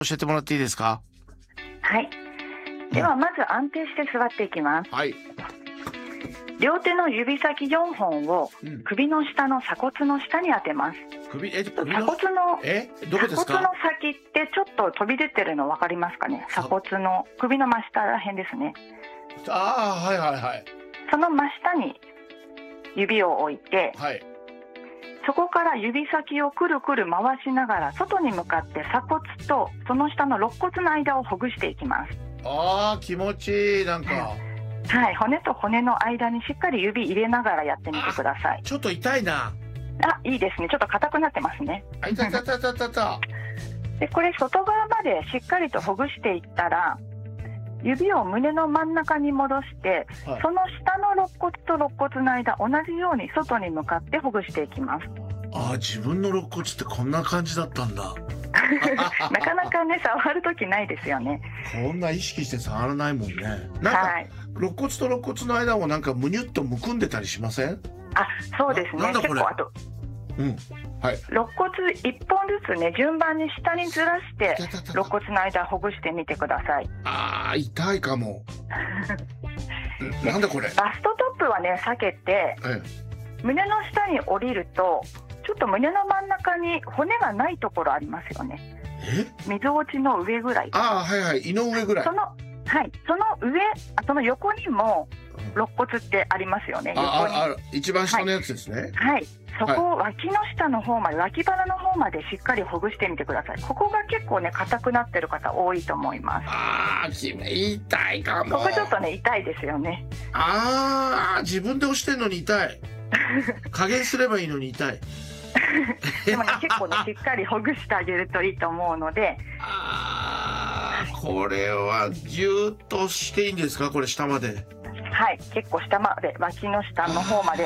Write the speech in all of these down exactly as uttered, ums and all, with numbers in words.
教えてもらっていいですか？ はい。ではまず安定して座っていきます。 はい。 両手の指先よんほんを首の下の鎖骨の下に当てます。 首え首鎖の骨のえどこです鎖骨のか？ 先ってちょっと飛び出てるの分かりますかね？鎖骨の首の真下ら辺ですね。 ああはいはいはいその真下に指を置いて、 はい。 そこから指先をくるくる回しながら外に向かって鎖骨とその下の肋骨の間をほぐしていきます。 ああ気持ちいい。なんかはい、骨と骨の間にしっかり指入れながらやってみてください。 ちょっと痛いな。 あ、いいですね。ちょっと硬くなってますね。 あいたたたたたたでこれ外側までしっかりとほぐしていったら、指を胸の真ん中に戻して、 はい、 その下の肋骨と肋骨の間同じように外に向かってほぐしていきます。 ああ自分の肋骨ってこんな感じだったんだ。 なかなかね触る時ないですよね。 こんな意識して触らないもんね。なんか、はい、肋骨と肋骨の間をなんかむにゅっとむくんでたりしません？ あ、そうですね。結構あと、 うんはい、 肋骨いっぽんずつね順番に下にずらして肋骨の間ほぐしてみてください。 あー痛いかも。なんだこれ。 バストトップはね避けて、ええ、胸の下に降りるとちょっと胸の真ん中に骨がないところありますよね。 えみぞおちの上ぐらい。 ああはいはい胃の上ぐらい。 そのはいその上その横にも肋骨ってありますよね。横にああ一番下のやつですね。 はい、はい、そこを脇の下の方まで、脇腹の方までしっかりほぐしてみてください。ここが結構ね硬くなってる方多いと思います。 ああ痛いかも。 ここちょっとね痛いですよね。 ああ自分で押してんのに痛い。加減すればいいのに痛い。 でもね結構ねしっかりほぐしてあげるといいと思うので。 ああこれはぎゅーっとしていいんですか？これ下まで。 はい、結構下まで、脇の下の方まで。で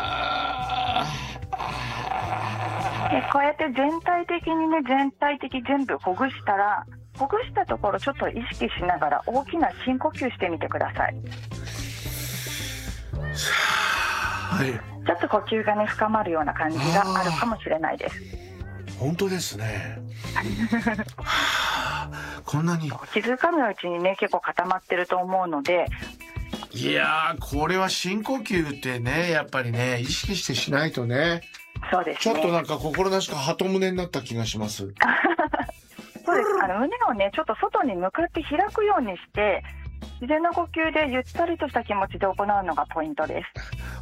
こうやって全体的にね全体的全部ほぐしたら、ほぐしたところちょっと意識しながら大きな深呼吸してみてください。 はい、 ちょっと呼吸がね深まるような感じがあるかもしれないです。 本当ですね。はあ、こんなに気づかぬうちにね結構固まってると思うので。 いやーこれは深呼吸ってねやっぱりね意識してしないとね。 そうですね。 ちょっとなんか心なしか鳩胸になった気がします。そうです。 あの胸をねちょっと外に向かって開くようにして自然な呼吸でゆったりとした気持ちで行うのがポイントです。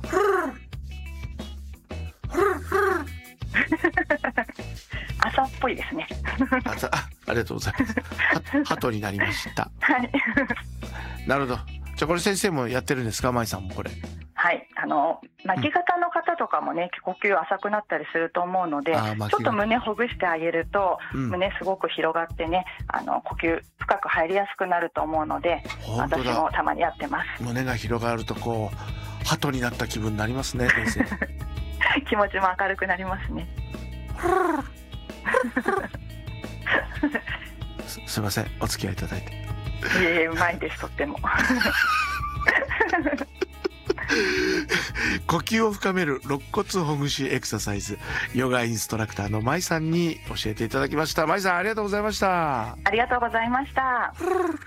朝っぽいですね。 朝 あ, ありがとうございます。鳩になりました。 はい。 なるほど。じゃあこれ先生もやってるんですか？舞さんもこれ。 はい、あの巻き肩の方とかもね、うん、呼吸浅くなったりすると思うので、ちょっと胸ほぐしてあげると、うん、胸すごく広がってねあの呼吸深く入りやすくなると思うので、私もたまにやってます。 胸が広がるとこう鳩になった気分になりますね先生。 気持ちも明るくなりますね。 す, すいませんお付き合いいただいて。 いえいえうまいですとっても。 呼吸を深める肋骨ほぐしエクササイズ、ヨガインストラクターの舞さんに教えていただきました。舞さんありがとうございました。 ありがとうございました。